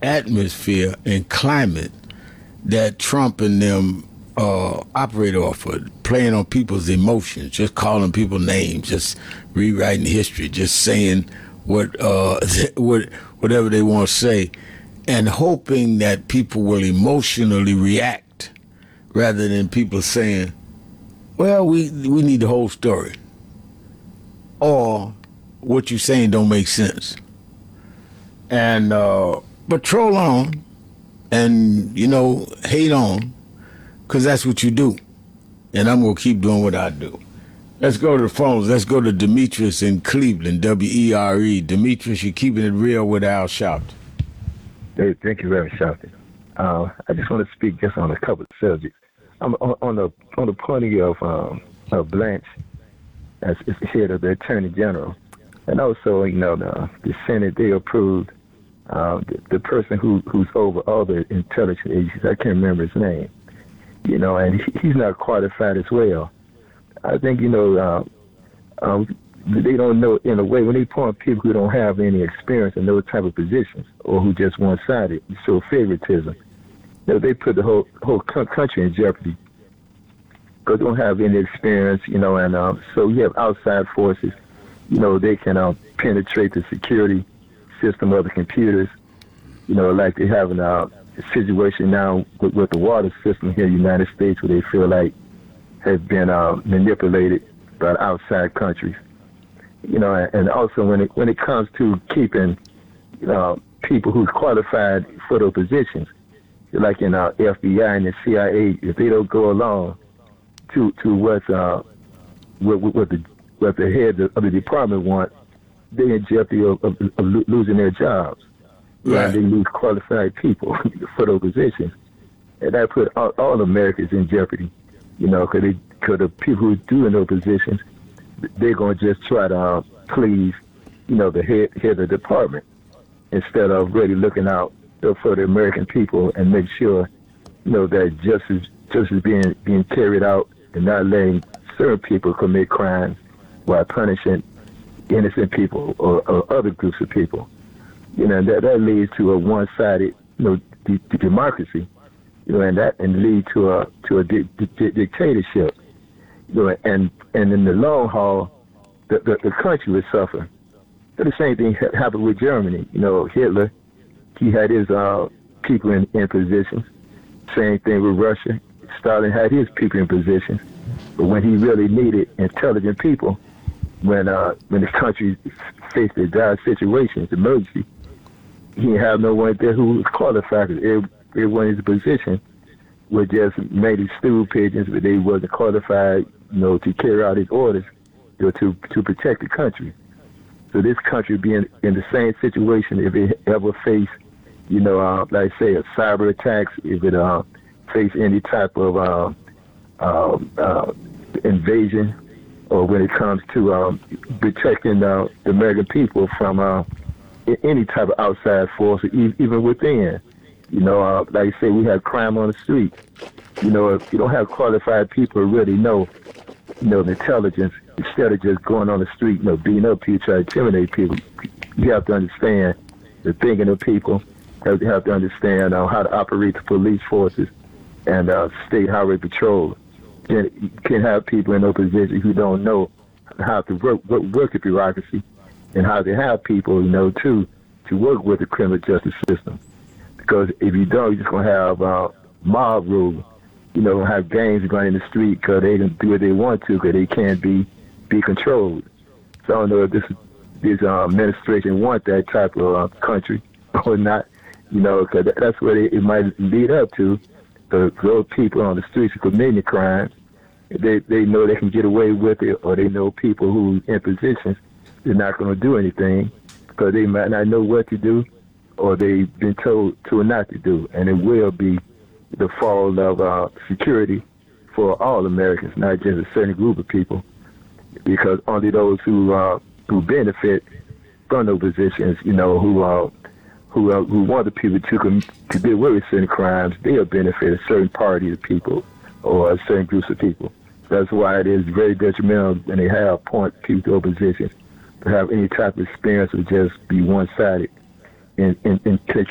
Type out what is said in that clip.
atmosphere and climate that Trump and them operate off of, playing on people's emotions, just calling people names, just rewriting history, just saying whatever they want to say, and hoping that people will emotionally react rather than people saying, well, we need the whole story, or what you're saying don't make sense. And but troll on and, hate on, because that's what you do. And I'm going to keep doing what I do. Let's go to the phones. Let's go to Demetrius in Cleveland, W-E-R-E. Demetrius, you're keeping it real with Al Sharpton. Hey, thank you very much, Sharpton. I just want to speak just on a couple of subjects. I'm on the point of view of Blanche as head of the Attorney General. And also, the Senate, they approved the person who's over all the intelligence agencies. I can't remember his name. And he's not qualified as well. I think, they don't know, in a way, when they point people who don't have any experience in those type of positions or who just one-sided, show favoritism, they put the whole country in jeopardy because they don't have any experience, and so you have outside forces, they can penetrate the security system of the computers, like they have a situation now with the water system here in the United States where they feel like has been manipulated by outside countries. And also when it comes to keeping people who's qualified for those positions, like in FBI and the CIA, if they don't go along to what the head of the department want, they're in jeopardy of losing their jobs. Right. And they lose qualified people for those positions. And that put all Americans in jeopardy, because the people who do in those positions, they're going to just try to please, the head of the department instead of really looking out for the American people and make sure, that justice is being carried out and not letting certain people commit crimes while punishing innocent people or other groups of people. And that leads to a one-sided, democracy, and lead to a dictatorship, and in the long haul, the country would suffer. But the same thing happened with Germany. Hitler, he had his people in positions. Same thing with Russia. Stalin had his people in positions. But when he really needed intelligent people, when the country faced a dire situations, emergency, he didn't have no one there who was qualified. Everyone in his position were just maybe stool pigeons, but they wasn't qualified, to carry out his orders, to protect the country. So this country being in the same situation, if it ever faced, like say a cyber attacks, if it faced any type of invasion, or when it comes to protecting the American people from any type of outside force, even within. Like I say, we have crime on the street. If you don't have qualified people who really know, the intelligence, instead of just going on the street, beating up people, trying to intimidate people, you have to understand the thinking of people. You have to understand how to operate the police forces and state highway patrol. You can't have people in those positions who don't know how to work the bureaucracy and how to have people, to work with the criminal justice system. Because if you don't, you're just going to have mob rule, have gangs going in the street because they can do what they want to because they can't be controlled. So I don't know if this administration want that type of country or not, because that's what it might lead up to. Those people on the streets who committing crimes, they know they can get away with it, or they know people who in positions they're not going to do anything because they might not know what to do, or they've been told to not to do, and it will be the fall of security for all Americans, not just a certain group of people, because only those who benefit from those positions, who want the people to deal with certain crimes, they'll benefit a certain party of people or a certain groups of people. That's why it is very detrimental when they have point people to opposition to have any type of experience or just be one-sided and